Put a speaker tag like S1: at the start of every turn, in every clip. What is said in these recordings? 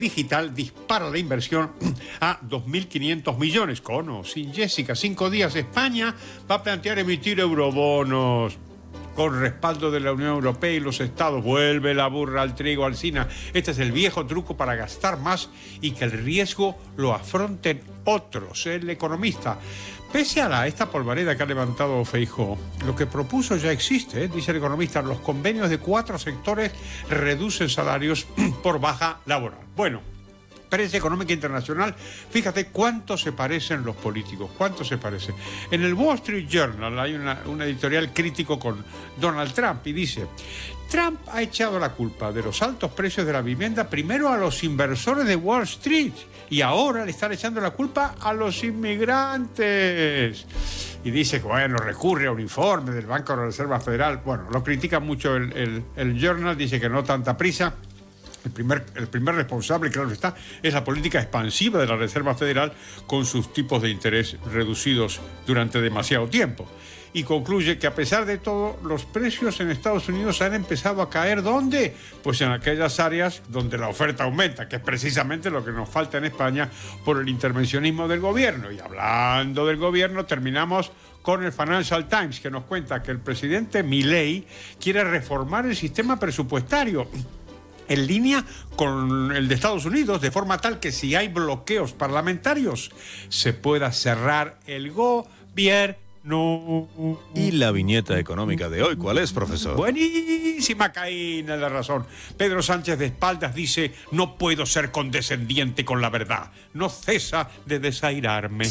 S1: digital dispara la inversión a 2.500 millones. Con o sin Jessica, 5 días España va a plantear emitir eurobonos con respaldo de la Unión Europea y los estados. Vuelve la burra al trigo, Alsina. Este es el viejo truco para gastar más y que el riesgo lo afronten otros. El economista, pese a esta polvareda que ha levantado Feijóo, lo que propuso ya existe, dice el economista. Los convenios de 4 sectores reducen salarios por baja laboral. Bueno, prensa económica internacional, fíjate cuánto se parecen los políticos, cuánto se parecen. En el Wall Street Journal hay un editorial crítico con Donald Trump y dice: Trump ha echado la culpa de los altos precios de la vivienda primero a los inversores de Wall Street y ahora le están echando la culpa a los inmigrantes. Y dice que, bueno, recurre a un informe del Banco de la Reserva Federal. Bueno, lo critica mucho el Journal, dice que no tanta prisa. El primer responsable, claro está, es la política expansiva de la Reserva Federal con sus tipos de interés reducidos durante demasiado tiempo. Y concluye que a pesar de todo, los precios en Estados Unidos han empezado a caer. ¿Dónde? Pues en aquellas áreas donde la oferta aumenta, que es precisamente lo que nos falta en España por el intervencionismo del gobierno. Y hablando del gobierno, terminamos con el Financial Times, que nos cuenta que el presidente Milei quiere reformar el sistema presupuestario en línea con el de Estados Unidos, de forma tal que si hay bloqueos parlamentarios se pueda cerrar el gobierno.
S2: ¿Y la viñeta económica de hoy cuál es, profesor?
S1: Buenísima, Caína, la razón. Pedro Sánchez de espaldas dice: no puedo ser condescendiente con la verdad. No cesa de desairarme.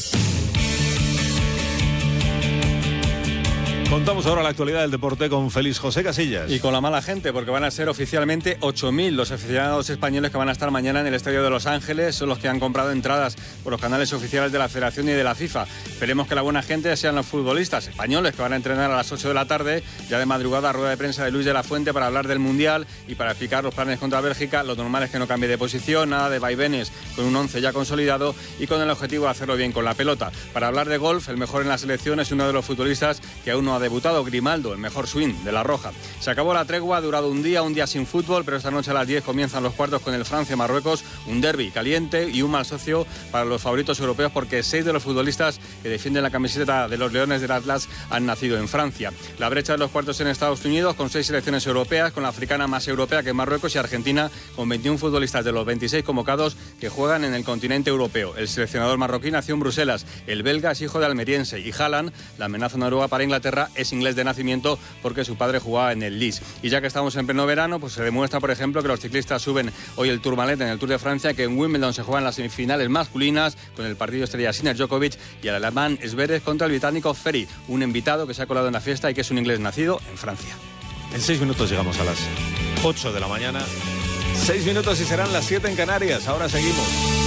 S2: Contamos ahora la actualidad del deporte con Félix José Casillas.
S3: Y con la mala gente, porque van a ser oficialmente 8.000 los aficionados españoles que van a estar mañana en el Estadio de Los Ángeles. Son los que han comprado entradas por los canales oficiales de la Federación y de la FIFA. Esperemos que la buena gente sean los futbolistas españoles que van a entrenar a las 8 de la tarde. Ya de madrugada, rueda de prensa de Luis de la Fuente para hablar del Mundial y para explicar los planes contra Bélgica. Lo normal es que no cambie de posición, nada de vaivenes, con un 11 ya consolidado y con el objetivo de hacerlo bien con la pelota. Para hablar de golf, el mejor en la selección es uno de los futbolistas que aún no ha debutado, Grimaldo, el mejor swing de la Roja. Se acabó la tregua, ha durado un día sin fútbol, pero esta noche a las 10 comienzan los cuartos con el Francia-Marruecos, un derbi caliente y un mal socio para los favoritos europeos, porque 6 de los futbolistas que defienden la camiseta de los Leones del Atlas han nacido en Francia. La brecha de los cuartos en Estados Unidos, con 6 selecciones europeas, con la africana más europea que Marruecos, y Argentina con 21 futbolistas de los 26 convocados que juegan en el continente europeo. El seleccionador marroquí nació en Bruselas, el belga es hijo de almeriense, y Haaland, la amenaza noruega para Inglaterra, es inglés de nacimiento porque su padre jugaba en el Leeds. Y ya que estamos en pleno verano, pues se demuestra, por ejemplo, que los ciclistas suben hoy el Tourmalet en el Tour de Francia, que en Wimbledon se juegan las semifinales masculinas con el partido estrella Sinner Djokovic y el alemán Zverev contra el británico Ferry, un invitado que se ha colado en la fiesta y que es un inglés nacido en Francia.
S2: En 6 minutos llegamos a las 8 de la mañana. 6 minutos y serán las 7 en Canarias. Ahora seguimos.